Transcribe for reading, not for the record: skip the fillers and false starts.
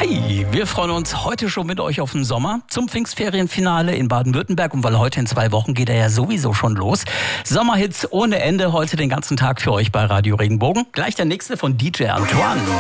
Hi, wir freuen uns heute schon mit euch auf den Sommer zum Pfingstferienfinale in Baden-Württemberg. Und weil heute in 2 Wochen geht er ja sowieso schon los. Sommerhits ohne Ende heute den ganzen Tag für euch bei Radio Regenbogen. Gleich der nächste von DJ Antoine.